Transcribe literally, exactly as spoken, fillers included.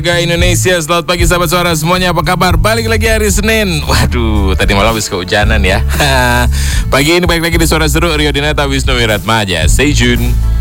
Warga Indonesia, selamat pagi sahabat suara semuanya, apa kabar? Balik lagi hari Senin. Waduh, tadi malam habis kehujanan ya. Pagi ini balik lagi di Suara Seru, Rio Dinata, Wisnu Wiratmaja. Stay tune.